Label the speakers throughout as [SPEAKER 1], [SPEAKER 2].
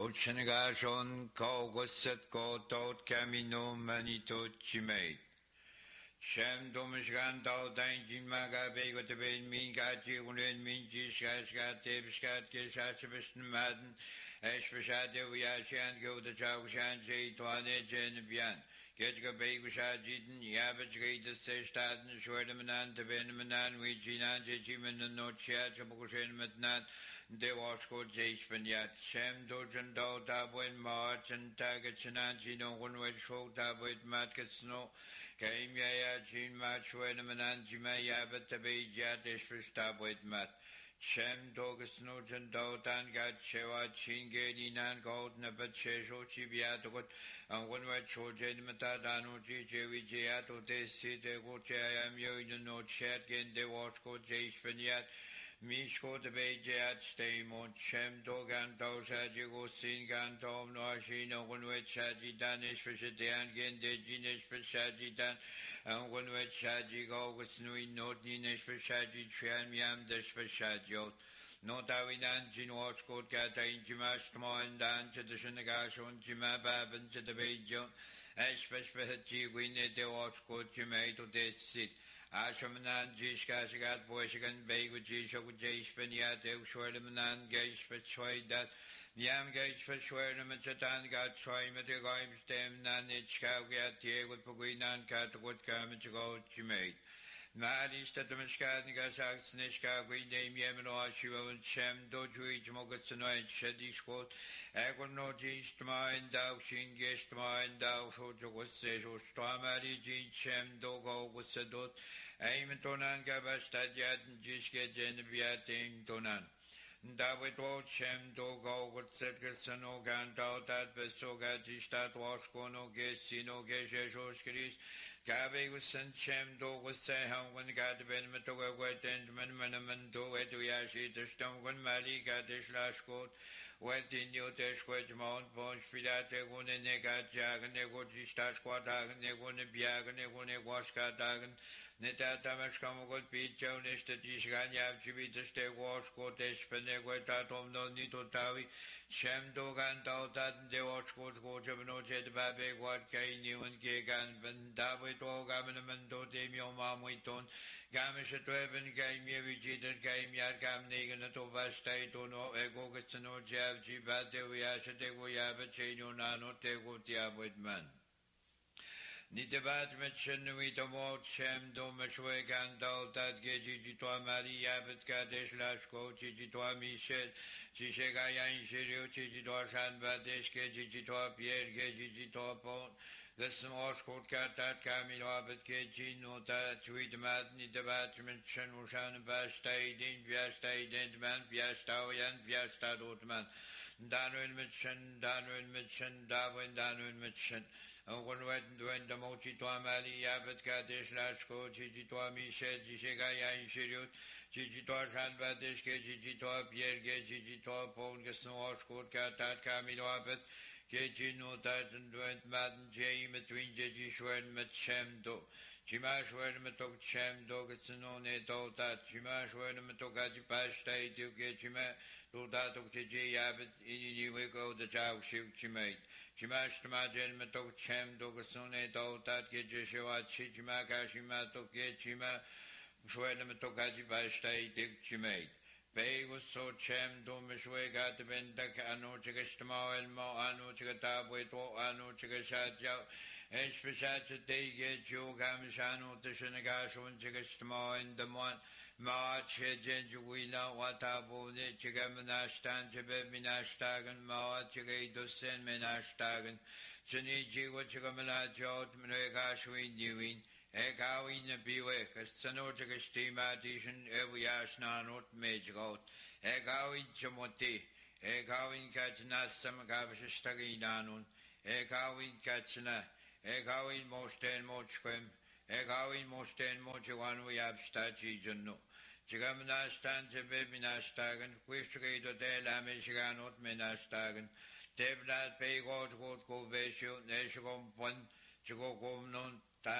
[SPEAKER 1] Utsenegashon Kaugoset Kotot Camino Manito Chimate. Shem Domishgan Tao Danjin Maga Bego to Ben Min Gachi Unen Minji Shaskat Tebskat Keshavishan Madden Eshvashade Uyashan Go the Chaushan Jay Tuane Jen Bian. Getga Begushajidan Yabach Gate the Sestaden Shwedamanan to Benamanan Wijinan Jiman and No Chat Chabukushin Matnat De Wasko Jaspan Yat Shem Dojan Do Tabwin March and Tagachananji no one way show Tabwit Matkat Snow came Yachin Match Wedamanan Jimayabat the Bejat Ishfish Tabwit Mat. Shem Dogus Nojan Dautan got Chewa Chingedi Nan Gold Nabat Chesho Chibiatot and one way Chojan Matadano Jijewi Jato de Site Gochayam Yoid no chat gen de Wasko Jashpanyat Mishko the Bejat Stamon Shem Dogan Dosa Jigo Singan Tom Noashino one way Chaji Danish for Shadian gen de Jinish for Shajidan and one way Chaji go with Nui Not Ninish for Shaji Trian Yam Dish for Shaji. No Tawinan Jinwatch Court Kata in Jimastmo and Dan to the Shenagashon Jimabab and to the Bejo, Ashfish for the Chiwin, the Watch Court Jimay to this sit. Ashamanan Jishkashagat Boyshagan Begu Jishok Jashpanyat, Shwermanan Gage for Choi that Yam Gage for Shwernam and Chatan got Choi Metagoim Stem Nanich Kagat Diego Puginan Katakut Kamachago Jimay. Maris that the Mishkat Gasak Nishka, we name Yemino Shiva and Shem Dojuich Mogatsano and Shadish quote, Agono Jistma and Dao Shin Gestma and Dao Sojo was Sejo Stamari Jin Shem Dogo was Sadot, Aimtonan Gabastadiat and Jiske Geneviatim Tonan. David Shem Dogo would set Gassano Gantao that Besoga Jistat Waskono Gesino Geshoskris. Gabe was sent Shem Do was say how when God Ben Metoga wet and Manaman do it we actually the stone when Mali got this last quote wet in your desk with Mount Ponch Filate one and Negat Jag and Negoti Stas Quadag and Negone Biag and Negone Waska Dagan Netatamas Kamogot Pete Jones that is Ganyab Chibita Stay Wash Cotesh Peneguetatom no Nito Tavi Shem Dogan Tautat de Wash Court Coachabno Jet Babe what Kay New and Gagan Ben David Gamanamento Demio Mamuiton Gamishatweben Game Yevichit Game Yargam Negan at Ovastate no Egogetsano Jav Jibate Viashate Goyaba Cheno Nano Tegotia with man. Nitabat Metchen with a more Shem Domashweg and Daltat Gejitwa Maria Betkadesh Lashko Chitwa Michel Chishagayan Shirio Chitwa San Badesh Gejitwa Pierre Gejitwa Pon. The small court cat that Camilo Abbott Keji Nota Tweet Matni Debatment Shanushan Bastade in Viastade and Man Viastawian Viastad Otman Danwin Mitchen Darwin Danwin Mitchen. And when the Mochi Tuamali Abbott Kadesh Lashko Chitwa Michel Chishagayan Shirut Chitwa San Badesh Gejitwa Pierre Gejitwa Pon Gasno Court cat that Camilo Abbott Keji Notat and went Madden Jay between Jejishwen met Shem Do. Chimashwen metok Shem Do gets no neto that Chimashwen metokaji pasta to get Chima do that of Jay Abbott in we go the Chow Ship Chimate. Chimash Majan metok Shem Do gets no neto that get Jeshua Chichimaka to get Chima Shwen metokaji pasta to Chimate. Bay was so Chem Domishwe got the Bendak Ano Chigastamo and Mo Ano Chigatabwe to Ano Chigashatja, Especially they get you Gamishano to Shenagashon Chigastamo and the Mon March Jenjuina Watabo Chigamanastan Chibeminashtagan Mawa Chigado Sen Menashtagan Chuniji Wachigamala Jot Mregashwin Yuin. Egawin biwe kastanoja stima edition eviashna not majgot. Egawin chamoti. Egawin kachna samagavishtaginanun. Egawin kachna. Egawin mosten mochquem. Egawin mosten mochuan we abstachi junno. Chigamanastan jebinastagan. Quishredo de la Michiganot menastagan. Debnat pay god go vesho neshgom pon. Chigogom non.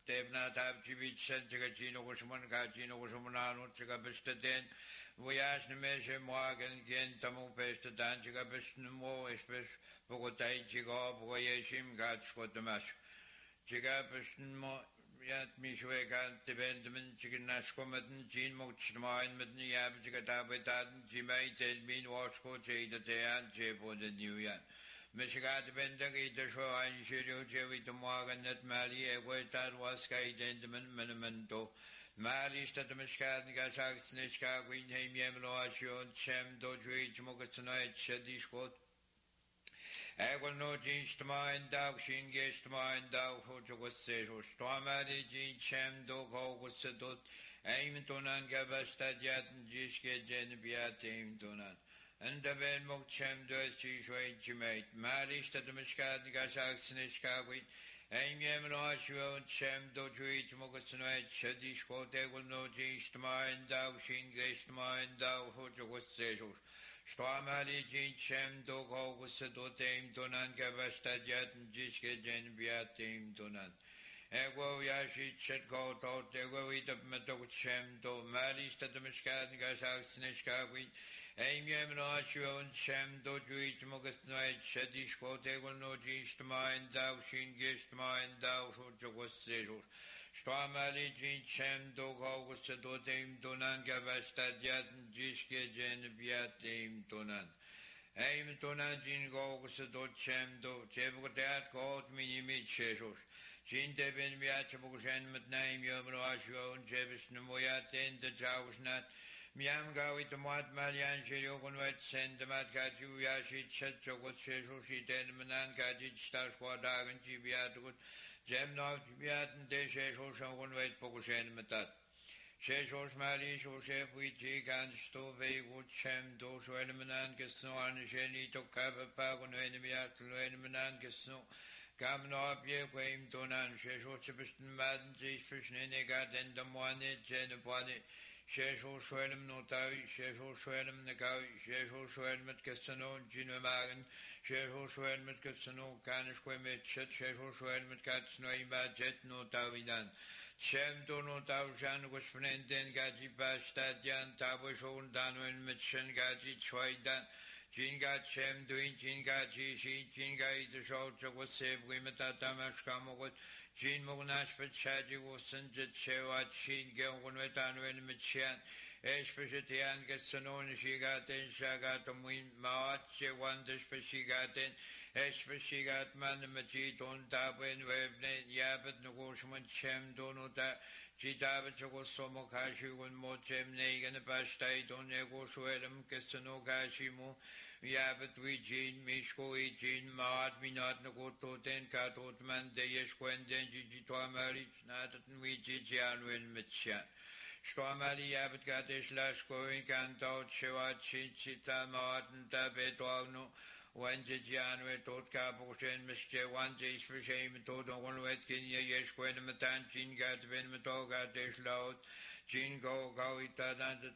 [SPEAKER 1] Tebna tab chibit sen chino gusman kachino gusmanano chica bestaden. Voyage ne measure morgan gen tamu pesta dan chica bestnemo, especially Bogotai chica, voyashim gats for the mash. Chica bestnemo. Yat Mishwegan, the Benjamin, Chicken Nashcomatin, Jean Mochmine, Matnia, Chicatabatan, Jimay, Telmin, Wasco, Jay, the Tayan, Jepo, the New Yan. Michigan, the Bendagi, the show, and Shiru, Jerry, the Morgan, that Mali, a word that was Sky, Gentleman, Menamento. Mali, Stat Miscat, Gasak, Snishka, Green, Ham, Yamlo, Ashon, Shem, Dodge, Mokatanite, Shadish Court. Egon no jeans to mine, dog, shin gets to mine, dog, who to was said, who stormady, jean, sham, dog, ho, was a dot, aim to none, gabastad, yat, and jiske, geneviat, aim to none. And the ben mock sham, does cheese, way, chimate, marish, that the miscat, gasak, snishkawit, aim yam, no, sham, dodge, mokasanite, shadish, quote, egon no jeans to mine, dog, shin gets to mine, dog, who to was said, Stormali Jin Shem Dog August Dotem Donan Gavastadiat and Jiske Jen Biatim Donan. Ego Yashi Chetko Tot, Ego Eat of Metal Shem Do, Maris Tatamishkat Gasak Snishkawit, Aimiam Nochuan Shem Do Juit Mogust Night, Shadish Quote, Ego no Gistmine, Thou Shin Gistmine, Thou Hoja was Zero. Stormali Jin Shem Dog August Dotem Donan Gavastadiat and Jiske Jen Biatim Donan. Aim Donan Jin August Dot Shem Do, Jebgotat called Minimit Sheshos. Jin Deben Biachabushan mit name Yomrasho and Jebis Nemoyat and the Jausnat. Miam Gawit the Mat Malian Shirokon Wet send the Mat Gaju Yashit Shetchokot Sheshoshi Denmanan Gajit Stars Quadagan Jibiatukut. Jem not Biat and De Sheshos on Wet Pokoshan Matat. Sheshos Mali Shosef with Jigan Stove would Shem Do Swelmanan Gesno and Sheni to Kaba Pagon Enemiat Luenmanan Gesno. Kam no abje kwem donan shesho chibisten maden sich fischen enegat en de moane jene pone shesho schwelm notavi shesho schwelm negavi shesho schwelm mit gestano jine magen shesho schwelm mit gestano kanish kwem chet shesho schwelm mit gatsno ima jet notavi dan shem do notav jan gosfnenden gaji bastadian tabo shon danwen mit shen gaji chwaidan Jinga Chem doing Jinga Jishi, Jinga the show was save women at Damashkamogot, Jin Monash for Chaji was sent at Chewa, Chin Gilwan with Anwen Michian, Especian gets an own she got in Shagatum Win Maat, she wonders for she got in, especially got man the Machi don't tap in Webnet, Yabet Nogosman Chem Donota. Chitabacho Somokashi when Mochem Negan Pastai don't nego swellum Kessano Kashimu Yabet Wijin Mishko Ijin Maat Minat Nagoto Ten Katot Man Deyesh Quenden Jitwa Marich Natan Wijian Win Mitchan Stormali Yabet Gatish Lashko in Kantot Shewat Chita Martin Tabetogno When Jijan went tot Kaboshen, Mr. One Jays for shame, tot on one wet Kenya, yes, when the Matan, Chin got Ben Matoga, Dish Loud, Chin go, Gawita,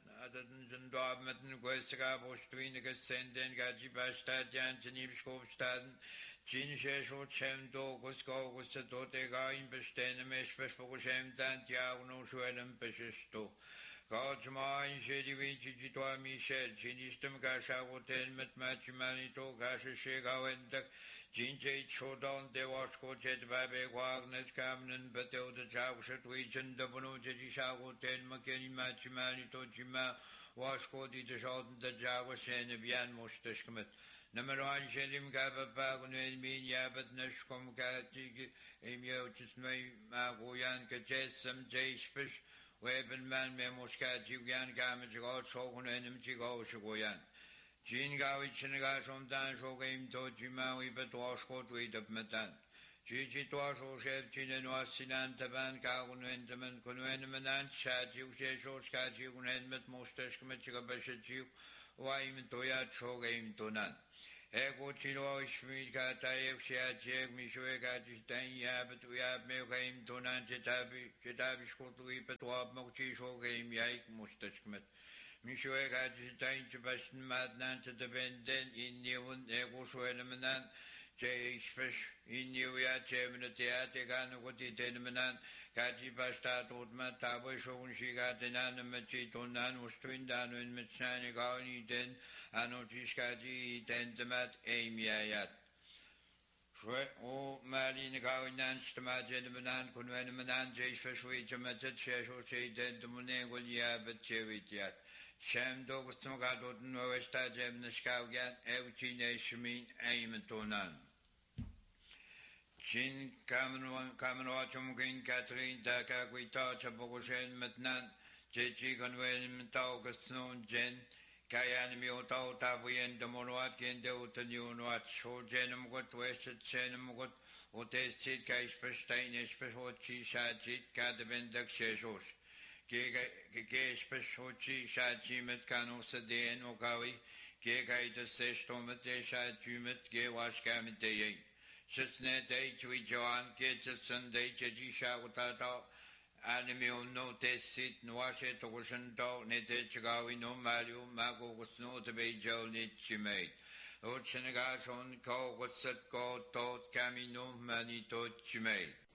[SPEAKER 1] and Dobmatin, West Kabos, Twiniga, Senden, Gaji Bastad, Jansen, Ibskopstaden, Chin Shesho, Chem Dogos, go, was the Dotega in Besten, Mesh for Shem, Tantia, no Swellum, Peshisto. God's mind, Shady Vinci, Jitwa Michel, Chinistum Gasha, Hotel, Met Machimanito, Gasha Shega, and the Jinjay Chodon, De Wasco, Jet Babe, Wagner, Camden, Batel, the Chowshat, Region, the Bono, Jisha, Hotel, McKinney, Machimanito, Jima, Wasco, the Shot, the Java, Senebian, Mostashkamet. Number one, Shelim Gaba Pagan, Mean Yabat, Nashkom, Gati, Emio, Chismay, Magoyan, Kajet, some Jays Fish. Weapon man Memoska, Jigan Gamage, God, Sokun, and Chigo, Shogoyan. Jin Gavich and Gas on Dan, so game to Jimawi, but was caught with the Matan. Gigi Twaso, Chef Chin and Wasinan, Taban, Kagun, Enterman, Kunuenaman, and Chat, you say, so Scat, you can end with most Teshkamachika Bashachu, why even Toyat, so game to none. Ego Chino, Schmid, Katayev, Shat, Jek, Mishuega, Jistan, Yabet, we have made game to none, Jetabish, Kotu, but Wab Mochi, so game, Yaik, Mustachmet. Mishuega, Jistan, Sebastian, Madnan, to the Benden, in Newon, Ego Swellamanan, Jeispes in Juia Chemnetia Ganuti Tenmanan, Kaji Pasta Totma Tabo Shon Shigatinan Machitonan, Ustrindan and Mitsani Gauni Den, Anotiskaji Tentamat Amiayat. O Malin Gawinan Stamajan Kunwanaman, Jeispes Wichamatat Shesho Say Dentamune will Yabet Chevitiat. Sham Dogstogadot Novesta Jemnaskaugan, Evchine Shmin Aimentonan. Shin Kamanwachum Green Catherine Daka Guita Chabogoshen Matnan, Chechi Conwen Taugasnon Jen, Kayan Mioto Tabuyan Demonwat Gendeutan Wat, Shol Jenum got Wested Senum got, Otested Kaisperstein Espesochi Shachit Kadabendak Sheshos. Ke Speciochi Shachi Met Kanosa de Nokawi, Ke Kaita Sestomet Shachumet, Ge Washkamite. Sisnet H. Joan, Ketch Sunday, Cheji Shagutato, Animio no Tessit, Nwashet Ocean Dog, Nete Chagawi no Malu, Mago was no to be Joe Nitchimate. Oceanagas on call was set called Tot Camino Manito Chimate.